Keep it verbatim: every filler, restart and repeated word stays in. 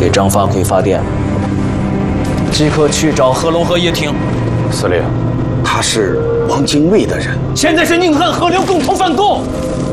给张发奎发电，即刻去找何龙和叶挺。 司令，他是汪精卫的人， 现在是宁汉合流共同反共。